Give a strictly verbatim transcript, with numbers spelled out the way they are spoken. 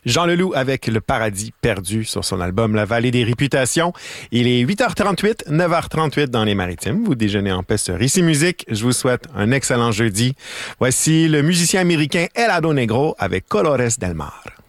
Jean Leloup avec Le Paradis perdu sur son album La Vallée des Réputations. Il est huit heures trente-huit, neuf heures trente-huit dans les Maritimes. Vous déjeunez en paix sur Ici Musique. Je vous souhaite un excellent jeudi. Voici le musicien américain El Hado Negro avec Colores del Mar.